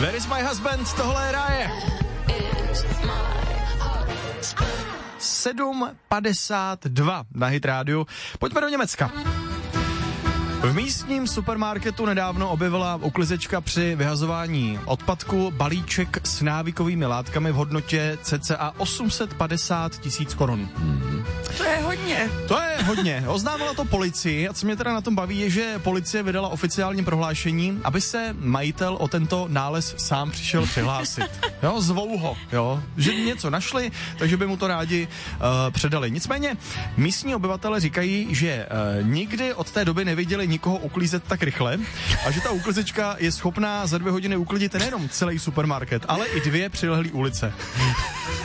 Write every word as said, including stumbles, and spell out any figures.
Where is my husband? Tohle je Ráje. sedm padesát dva na Hit rádiu. Pojďme do Německa. V místním supermarketu nedávno objevila uklizečka při vyhazování odpadku balíček s návykovými látkami v hodnotě cca osm set padesát tisíc korun. Hmm. To je hodně. To je hodně. Oznámila to policii a co mě teda na tom baví je, že policie vydala oficiální prohlášení, aby se majitel o tento nález sám přišel přihlásit. Jo, zvou ho, jo, že něco našli, takže by mu to rádi uh, předali. Nicméně místní obyvatele říkají, že uh, nikdy od té doby neviděli nikoho uklízet tak rychle a že ta uklizečka je schopná za dvě hodiny uklidit nejenom celý supermarket, ale i dvě přilehlý ulice.